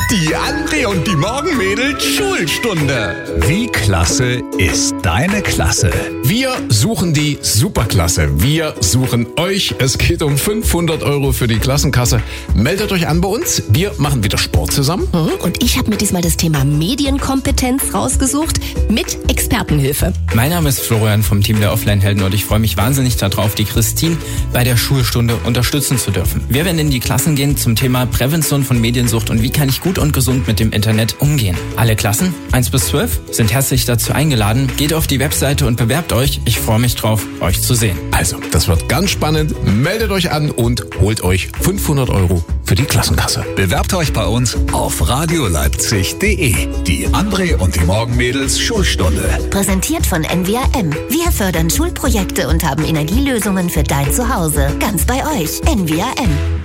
Die André und die Morgenmädels Schulstunde. Wie klasse ist deine Klasse? Wir suchen die Superklasse. Wir suchen euch. Es geht um 500 € für die Klassenkasse. Meldet euch an bei uns. Wir machen wieder Sport zusammen. Und ich habe mir diesmal das Thema Medienkompetenz rausgesucht mit Expertenhilfe. Mein Name ist Florian vom Team der Offline-Helden und ich freue mich wahnsinnig darauf, die Christine bei der Schulstunde unterstützen zu dürfen. Wir werden in die Klassen gehen zum Thema Prävention von Mediensucht und wie kann ich gut und gesund mit dem Internet umgehen. Alle Klassen, 1 bis 12, sind herzlich dazu eingeladen. Geht auf die Webseite und bewerbt euch. Ich freue mich drauf, euch zu sehen. Also, das wird ganz spannend. Meldet euch an und holt euch 500 € für die Klassenkasse. Bewerbt euch bei uns auf radioleipzig.de. Die André und die Morgenmädels Schulstunde. Präsentiert von NWRM. Wir fördern Schulprojekte und haben Energielösungen für dein Zuhause. Ganz bei euch. NWRM.